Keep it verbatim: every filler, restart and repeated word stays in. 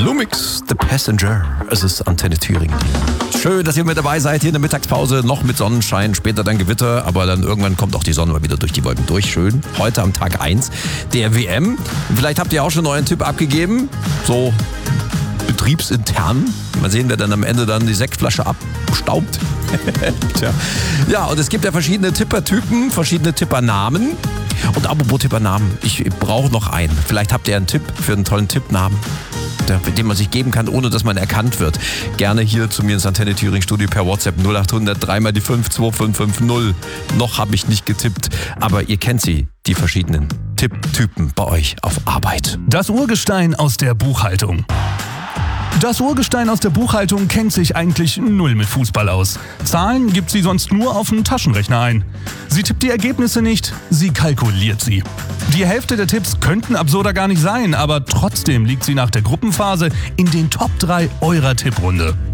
Lumix, The Passenger. Es ist Antenne Thüringen. Schön, dass ihr mit dabei seid hier in der Mittagspause. Noch mit Sonnenschein, später dann Gewitter, aber dann irgendwann kommt auch die Sonne mal wieder durch die Wolken durch. Schön. Heute am Tag eins der W M. Vielleicht habt ihr auch schon euren Tipp abgegeben. So betriebsintern. Mal sehen, wer dann am Ende dann die Sektflasche abstaubt. Tja. Ja, und es gibt ja verschiedene Tippertypen, verschiedene Tippernamen. Und apropos Tippernamen, ich brauche noch einen. Vielleicht habt ihr einen Tipp für einen tollen Tippnamen, den man sich geben kann, ohne dass man erkannt wird. Gerne hier zu mir ins Antenne Thüringen Studio per WhatsApp null acht hundert drei mal die fünf zwei fünf fünf null. Noch habe ich nicht getippt, aber ihr kennt sie, die verschiedenen Tipptypen bei euch auf Arbeit. Das Urgestein aus der Buchhaltung. Das Urgestein aus der Buchhaltung kennt sich eigentlich null mit Fußball aus. Zahlen gibt sie sonst nur auf den Taschenrechner ein. Sie tippt die Ergebnisse nicht, sie kalkuliert sie. Die Hälfte der Tipps könnten absurder gar nicht sein, aber trotzdem liegt sie nach der Gruppenphase in den Top drei eurer Tipprunde.